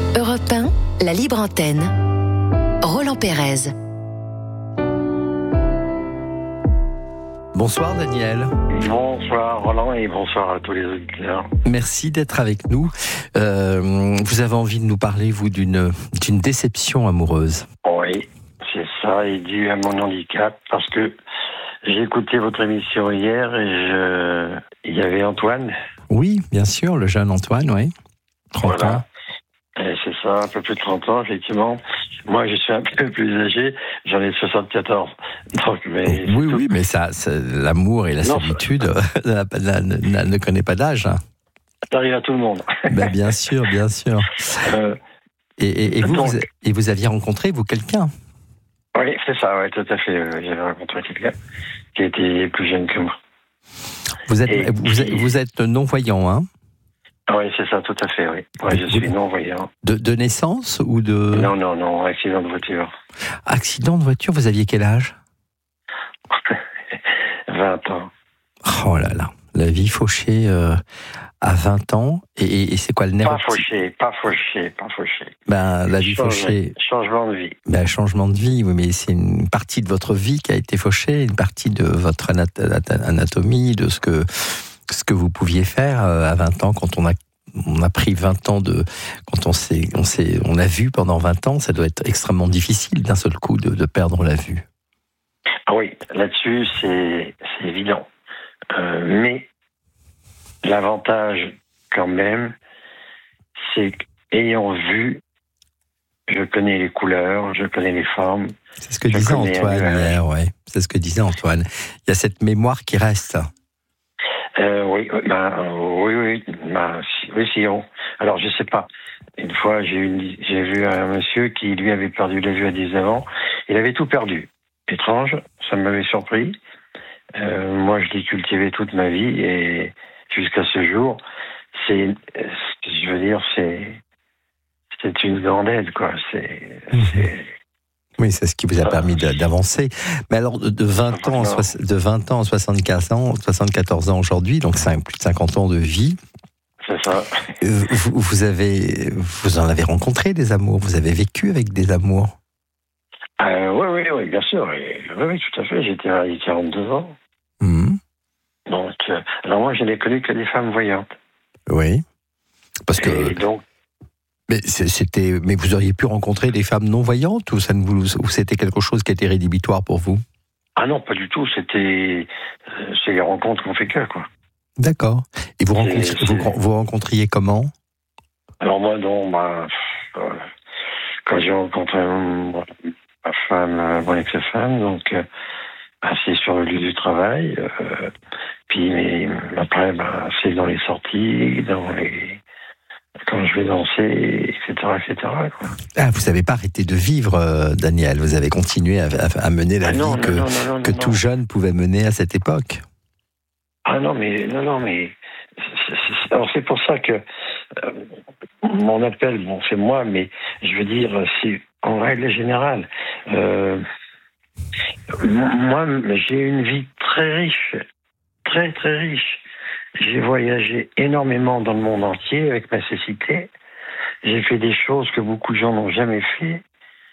Europe 1, la libre antenne. Roland Pérez. Bonsoir Daniel. Bonsoir Roland et bonsoir à tous les auditeurs. Merci d'être avec nous. Vous avez envie de nous parler, vous, d'une déception amoureuse. Oui, c'est ça, et dû à mon handicap, parce que j'ai écouté votre émission hier et il y avait Antoine. Oui, bien sûr, le jeune Antoine, oui. 30 ans. Et c'est ça, un peu plus de 30 ans, effectivement. Moi, je suis un peu plus âgé, j'en ai 74. Donc, mais oui, mais l'amour et la solitude ne connaît pas d'âge. Ça arrive à tout le monde. Ben, bien sûr, bien sûr. Et vous aviez rencontré, vous, quelqu'un? Oui, c'est ça, oui, tout à fait. J'avais rencontré quelqu'un qui était plus jeune que moi. Vous êtes non-voyant, hein? Oui, c'est ça, tout à fait, oui. Ouais, je suis non-voyant. De naissance ou de... Non, accident de voiture. Accident de voiture, vous aviez quel âge? 20 ans. Oh là là, la vie fauchée à 20 ans, et c'est quoi le nerf? Pas fauché. Ben, la vie fauchée... Changement de vie. Ben, changement de vie, oui, mais c'est une partie de votre vie qui a été fauchée, une partie de votre anatomie, de ce que vous pouviez faire à 20 ans, quand on a pris 20 ans quand on a vu pendant 20 ans, ça doit être extrêmement difficile d'un seul coup de perdre la vue. Ah oui, là-dessus, c'est évident. Mais l'avantage, quand même, c'est qu'ayant vu, je connais les couleurs, je connais les formes. C'est ce que disait Antoine hier, ouais. C'est ce que disait Antoine. Il y a cette mémoire qui reste. Oui. Alors, je sais pas. Une fois, j'ai vu un monsieur qui, lui, avait perdu la vue à 19 ans. Il avait tout perdu. Étrange, ça m'avait surpris. Moi, je l'ai cultivé toute ma vie et jusqu'à ce jour, c'est une grande aide, quoi. Oui, c'est ce qui vous a permis d'avancer. Mais alors, de 20 ans à 74 ans aujourd'hui, donc plus de 50 ans de vie. C'est ça. Vous en avez rencontré des amours, vous avez vécu avec des amours. Oui, bien sûr. Oui, tout à fait. J'étais à 42 ans. Mmh. Donc, alors moi, je n'ai connu que des femmes voyantes. Oui. Parce que. Et donc. Mais vous auriez pu rencontrer des femmes non voyantes ou c'était quelque chose qui était rédhibitoire pour vous? Ah non, pas du tout. C'est les rencontres qu'on fait que, quoi. D'accord. Et vous rencontriez comment? Alors moi, quand j'ai rencontré ma femme, mon ex-femme, donc c'est sur le lieu du travail. Puis après, c'est dans les sorties, quand je vais danser, etc. quoi. Ah, vous n'avez pas arrêté de vivre, Daniel. Vous avez continué à mener la vie que tout jeune pouvait mener à cette époque. Ah non, mais alors c'est pour ça que mon appel, c'est moi, mais je veux dire, c'est en règle générale. Moi, j'ai une vie très riche, très très riche. J'ai voyagé énormément dans le monde entier avec ma cécité. J'ai fait des choses que beaucoup de gens n'ont jamais fait.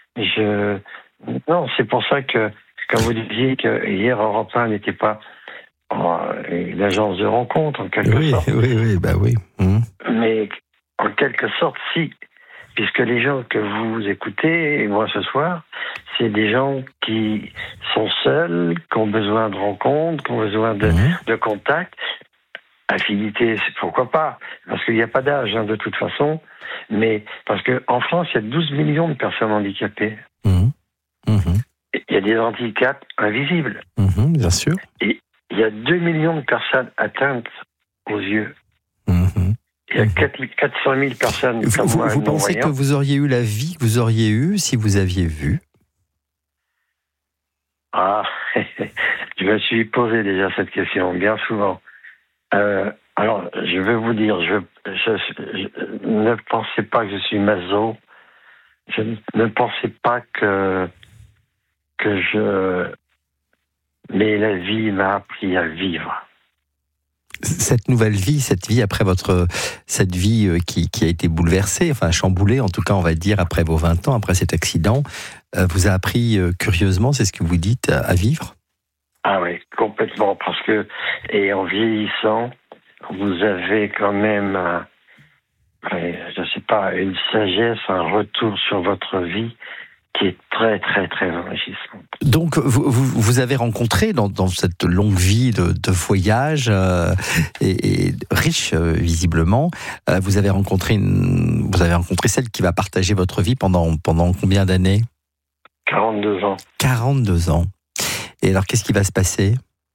Non, c'est pour ça que quand vous disiez que hier Europe 1 n'était pas une agence de rencontre, en quelque sorte. Oui. Mmh. Mais en quelque sorte, si. Puisque les gens que vous écoutez, et moi ce soir, c'est des gens qui sont seuls, qui ont besoin de rencontres, qui ont besoin de contact. Affinité, pourquoi pas? Parce qu'il n'y a pas d'âge, de toute façon. Mais parce qu'en France, il y a 12 millions de personnes handicapées. Mmh. Il y a des handicaps invisibles. Bien sûr. Et il y a 2 millions de personnes atteintes aux yeux. Il y a 400 000 personnes comme moi. Vous pensez que vous auriez eu la vie que vous auriez eue si vous aviez vu? Ah, je me suis posé déjà cette question bien souvent. Alors, je vais vous dire, je ne pensez pas que je suis maso. Je ne pensais pas mais la vie m'a appris à vivre. Cette nouvelle vie, cette vie après cette vie qui a été bouleversée, enfin chamboulée en tout cas on va dire après vos 20 ans, après cet accident, vous a appris curieusement, c'est ce que vous dites, à vivre? Ah oui, complètement, parce que, et en vieillissant, vous avez quand même, je sais pas, une sagesse, un retour sur votre vie qui est très, très, très enrichissant. Donc, vous avez rencontré dans cette longue vie de voyage et riche visiblement, vous avez rencontré celle qui va partager votre vie pendant combien d'années? 42 ans. 42 ans. Et alors, qu'est-ce qui va se passer?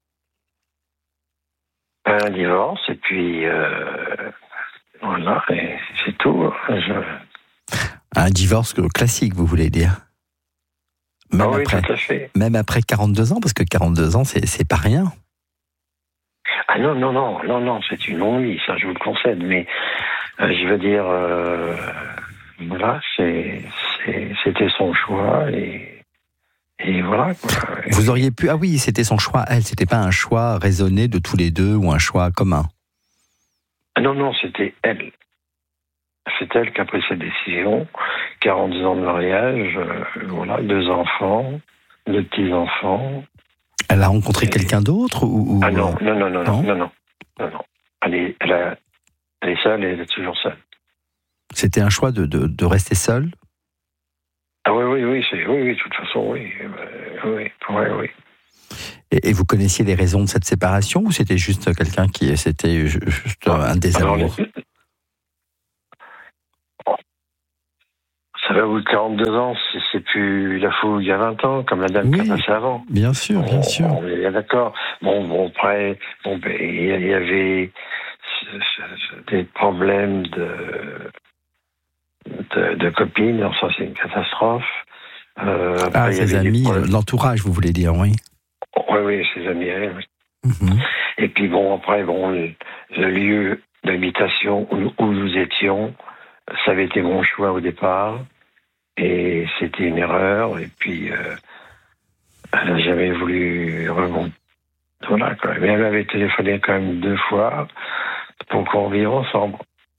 Un divorce, et puis voilà, et c'est tout. Un divorce classique, vous voulez dire? Même oui, après, tout à fait. Même après 42 ans, parce que 42 ans, c'est pas rien. Ah non, c'est une longue vie, ça je vous le concède, mais je veux dire, voilà, c'était son choix, et voilà. Quoi. Vous auriez pu... Ah oui, c'était son choix, elle, c'était pas un choix raisonné de tous les deux, ou un choix commun. Non, c'était elle. C'est elle qui a pris cette décision. 42 ans de mariage, voilà, 2 enfants, 2 petits-enfants. Elle a rencontré quelqu'un d'autre ou... Ah non. Elle est seule et elle est toujours seule. C'était un choix de rester seule? Ah oui, de toute façon, oui. Oui. Et vous connaissiez les raisons de cette séparation, ou c'était juste c'était juste un désamour? Ça va, au bout de 42 ans, c'est plus la fouille il y a 20 ans, comme la dame qui a passé avant. Bien sûr. On est bien d'accord. Après, il y avait des problèmes de copines, enfin, c'est une catastrophe. Ses amis, l'entourage, vous voulez dire, oui. Oui, ses amis, oui. Mm-hmm. Et puis après, le lieu d'habitation où nous étions, ça avait été mon choix au départ, et c'était une erreur, et puis elle n'a jamais voulu remonter. Voilà, quoi. Mais elle m'avait téléphoné quand même 2 fois pour qu'on vive ensemble.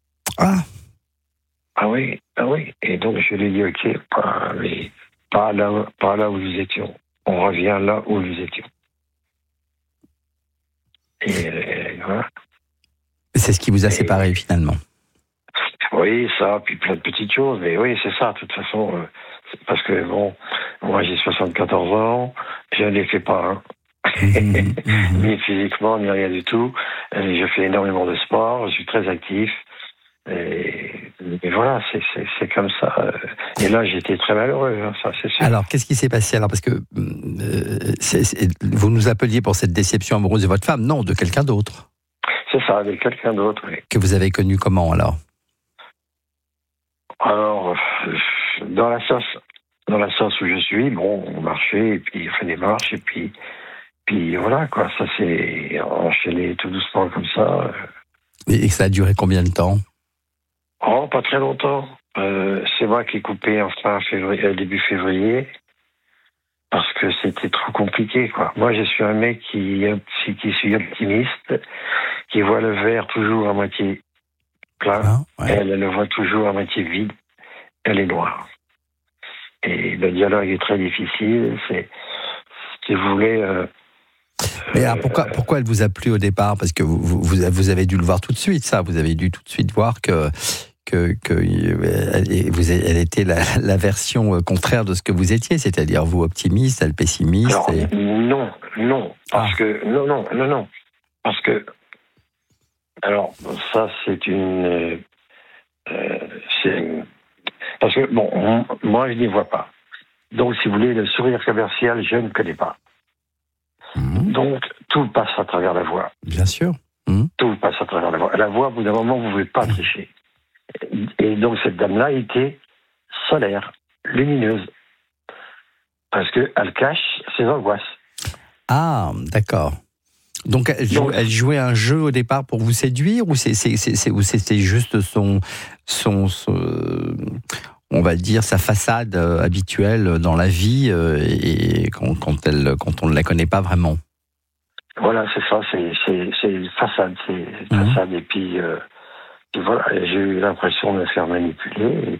Ah oui. Et donc je lui ai dit, ok, mais pas là où nous étions. On revient là où nous étions. Et voilà. C'est ce qui vous a séparés finalement. Oui, ça, puis plein de petites choses, mais oui, c'est ça, de toute façon, parce que moi j'ai 74 ans, je ne les fais pas, ni physiquement, ni rien du tout. Je fais énormément de sport, je suis très actif, et voilà, c'est comme ça. Et là, j'étais très malheureux, ça, c'est sûr. Alors, qu'est-ce qui s'est passé alors? Parce que vous nous appeliez pour cette déception amoureuse de votre femme, non, de quelqu'un d'autre. C'est ça, de quelqu'un d'autre, oui. Que vous avez connu comment alors? Alors, dans la sauce où je suis, on marchait, et puis on fait des marches, et puis voilà, quoi, ça s'est enchaîné tout doucement comme ça. Et ça a duré combien de temps? Oh, pas très longtemps. C'est moi qui ai coupé en début février, parce que c'était trop compliqué, quoi. Moi, je suis un mec qui suis optimiste, qui voit le verre toujours à moitié plein. Elle le voit toujours à moitié vide. Elle est noire. Et le dialogue est très difficile. Si vous voulez... Mais alors pourquoi elle vous a plu au départ? Parce que vous avez dû le voir tout de suite, ça. Vous avez dû tout de suite voir elle était la version contraire de ce que vous étiez, c'est-à-dire vous optimiste, elle pessimiste. Alors, non, parce que non, parce que alors ça parce que moi je n'y vois pas. Donc si vous voulez, le sourire commercial, je ne connais pas. Donc tout passe à travers la voix. Bien sûr. Tout passe à travers la voix. La voix, au bout d'un moment, vous ne pouvez pas tricher. Et donc cette dame-là était solaire, lumineuse, parce qu'elle cache ses angoisses. Ah, d'accord. Donc elle jouait un jeu au départ pour vous séduire, ou c'était juste son on va dire sa façade habituelle dans la vie, et quand on ne la connaît pas vraiment? Voilà, c'est ça, c'est une façade, et puis voilà, j'ai eu l'impression de me faire manipuler,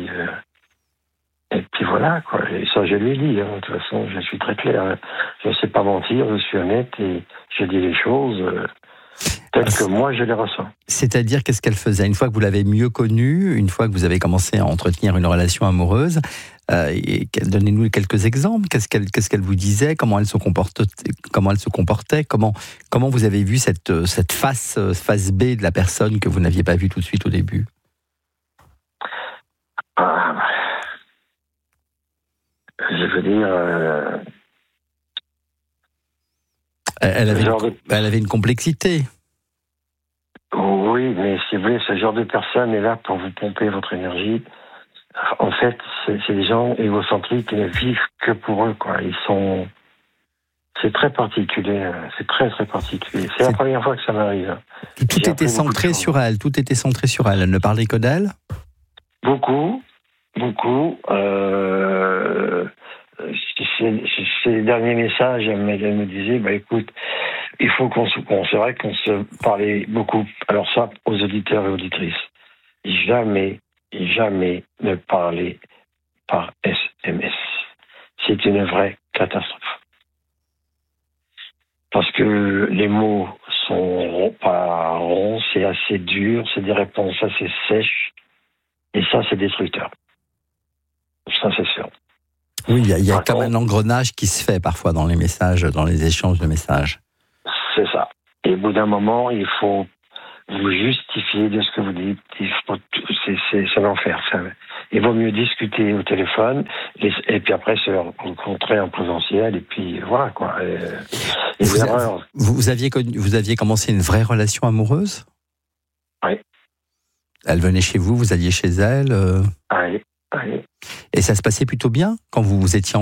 et puis voilà, quoi. Et ça, je lui ai dit, de toute façon, je suis très clair. Je ne sais pas mentir, je suis honnête et je dis les choses telles que moi je les ressens. C'est-à-dire, qu'est-ce qu'elle faisait? Une fois que vous l'avez mieux connue, une fois que vous avez commencé à entretenir une relation amoureuse, donnez-nous quelques exemples. Qu'est-ce qu'elle vous disait? Comment elle se comportait? Comment vous avez vu cette face B de la personne que vous n'aviez pas vue tout de suite au début? Je veux dire... Elle avait une complexité. Oui, mais si vous voulez, ce genre de personne est là pour vous pomper votre énergie. En fait, c'est des gens égocentriques qui ne vivent que pour eux, quoi. C'est très particulier, c'est très très particulier. C'est la première fois que ça m'arrive. Tout était centré sur elle, Elle ne parlait que d'elle? Beaucoup. Ces derniers messages, elle me disait, écoute, il faut qu'on se parlait beaucoup. Alors ça, aux auditeurs et auditrices, jamais ne parler par SMS. C'est une vraie catastrophe. Parce que les mots sont pas ronds, c'est assez dur, c'est des réponses assez sèches, et ça, c'est destructeur. Ça, c'est sûr. Oui, il y a comme un engrenage qui se fait parfois dans les messages, dans les échanges de messages. C'est ça. Et au bout d'un moment, il faut vous justifier de ce que vous dites. C'est l'enfer. Il vaut mieux discuter au téléphone et puis après se rencontrer en présentiel et puis voilà quoi. Vous aviez commencé une vraie relation amoureuse? Oui. Elle venait chez vous, vous alliez chez elle? Oui. Et ça se passait plutôt bien quand vous étiez